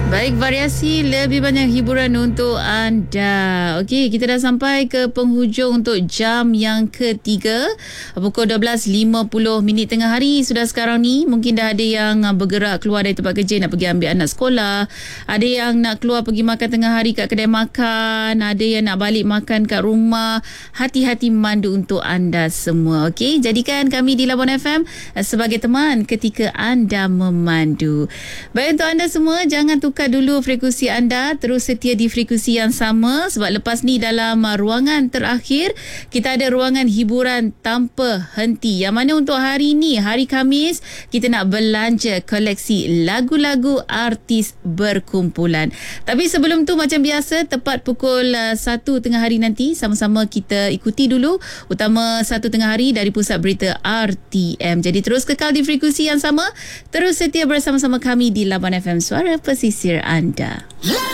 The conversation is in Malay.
Baik, variasi lebih banyak hiburan untuk anda. Okey, kita dah sampai ke penghujung untuk jam yang ketiga. Pukul 12.50 tengah hari sudah sekarang ni. Mungkin dah ada yang bergerak keluar dari tempat kerja nak pergi ambil anak sekolah. Ada yang nak keluar pergi makan tengah hari kat kedai makan. Ada yang nak balik makan kat rumah. Hati-hati memandu untuk anda semua. Okey, jadikan kami di Labuan FM sebagai teman ketika anda memandu. Baik, untuk anda semua, jangan tukar dulu frekuensi anda, terus setia di frekuensi yang sama sebab lepas ni dalam ruangan terakhir kita ada ruangan hiburan tanpa henti, yang mana untuk hari ni, hari Khamis, kita nak belanja koleksi lagu-lagu artis berkumpulan. Tapi sebelum tu, macam biasa, tepat pukul 1 tengah hari nanti, sama-sama kita ikuti dulu utama 1 tengah hari dari Pusat Berita RTM. Jadi terus kekal di frekuensi yang sama, terus setia bersama-sama kami di Labuan FM, suara pesisir anda.